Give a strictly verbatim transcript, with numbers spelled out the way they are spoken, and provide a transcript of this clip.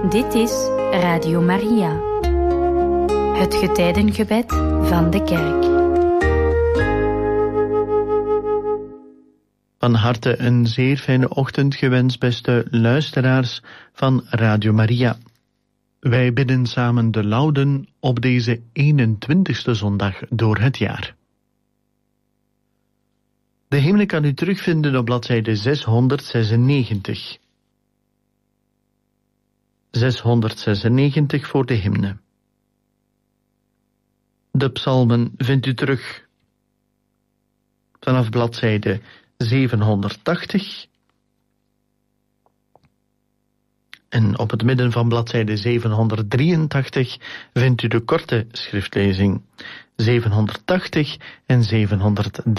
Dit is Radio Maria, het getijdengebed van de kerk. Van harte een zeer fijne ochtend gewenst, beste luisteraars van Radio Maria. Wij bidden samen de lauden op deze eenentwintigste zondag door het jaar. De hymne kan u terugvinden op bladzijde zeshonderdzesennegentig. zeshonderdzesennegentig voor de hymne. De psalmen vindt u terug vanaf bladzijde zevenhonderdtachtig en op het midden van bladzijde zevenhonderddrieëntachtig vindt u de korte schriftlezing zevenhonderdtachtig en zevenhonderddrieëntachtig.